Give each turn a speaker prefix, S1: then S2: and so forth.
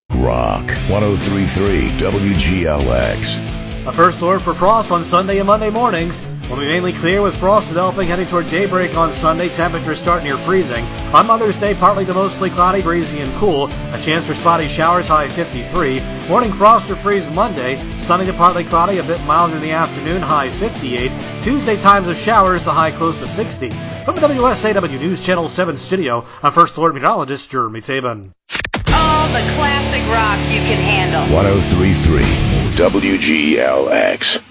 S1: Rock 103.3 WGLX.
S2: A first alert for frost on Sunday and Monday mornings. Will be mainly clear with frost developing heading toward daybreak on Sunday. Temperatures start near freezing. On Mother's Day, partly to mostly cloudy, breezy, and cool. A chance for spotty showers, high 53. Morning frost or freeze Monday. Sunny to partly cloudy, a bit milder in the afternoon, high 58. Tuesday, times of showers, the high close to 60. From the WSAW News Channel 7 studio, I'm First Alert Meteorologist Jeremy Tabin.
S3: All the classic rock you can handle.
S1: 103.3 WGLX.